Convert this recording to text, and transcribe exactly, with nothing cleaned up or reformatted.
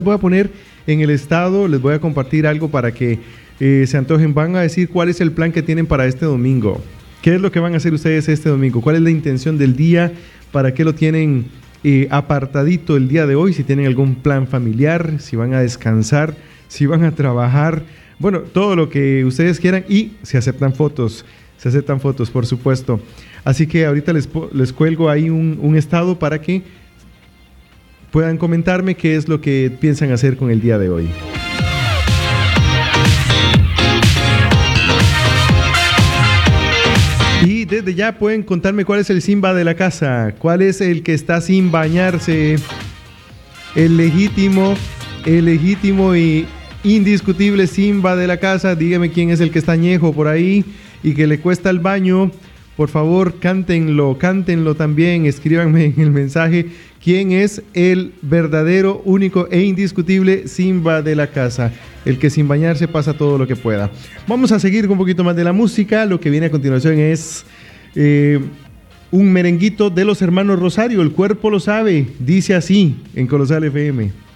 Voy a poner en el estado, les voy a compartir algo para que eh, se antojen. Van a decir cuál es el plan que tienen para este domingo. ¿Qué es lo que van a hacer ustedes este domingo? ¿Cuál es la intención del día? ¿Para qué lo tienen eh, apartadito el día de hoy? Si tienen algún plan familiar, si van a descansar, si van a trabajar. Bueno, todo lo que ustedes quieran, y se aceptan fotos. Se aceptan fotos, por supuesto. Así que ahorita les, les cuelgo ahí un, un estado para que puedan comentarme qué es lo que piensan hacer con el día de hoy. Y desde ya pueden contarme cuál es el Simba de la casa, cuál es el que está sin bañarse, el legítimo, el legítimo y indiscutible Simba de la casa. Dígame quién es el que está añejo por ahí y que le cuesta el baño. Por favor, cántenlo, cántenlo también, escríbanme en el mensaje quién es el verdadero, único e indiscutible Simba de la casa, el que sin bañarse pasa todo lo que pueda. Vamos a seguir con un poquito más de la música. Lo que viene a continuación es eh, un merenguito de los hermanos Rosario, El Cuerpo Lo Sabe, dice así en Colosal F M.